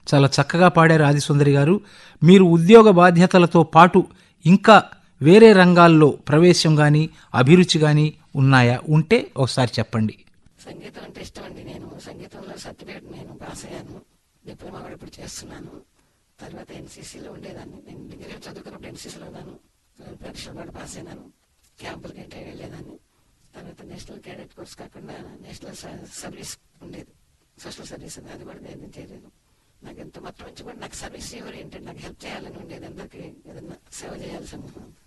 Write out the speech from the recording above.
చాలా చక్కగా పాడారు ఆదిసుందరి గారు. మీరు ఉద్యోగ బాధ్యతలతో పాటు ఇంకా వేరే రంగాల్లో ప్రవేశం గాని అభిరుచి గాని ఉన్నాయా? ఉంటే ఒకసారి చెప్పండి. సంగీతం అంటే ఇష్టం అండి. నేను సంగీతంలో సర్టిఫికేట్ నేను పాస్ అయ్యాను. డిప్లొమా కూడా ఇప్పుడు చేస్తున్నాను. తర్వాత ఎన్సీసీలో ఉండేదాన్ని. నేను డిగ్రీ చదువుకున్నప్పుడు ఎన్సీసీలో ఉన్నాను. పరీక్షలు కూడా పాస్ అయినాను. క్యాంపులకి అంటే వెళ్ళేదాన్ని. తర్వాత నేషనల్ క్యాడెట్ కోర్స్ కాకుండా నేషనల్ సర్వీస్ ఉండేది, సోషల్ సర్వీస్ అది కూడా నేను చేయలేదు. నాకు ఎంత మొత్తం నుంచి కూడా నాకు సర్వీస్ ఓరియంటెడ్, నాకు హెల్ప్ చేయాలని ఉండేది. అందరికీ ఏదన్నా సేవ చేయాల్సి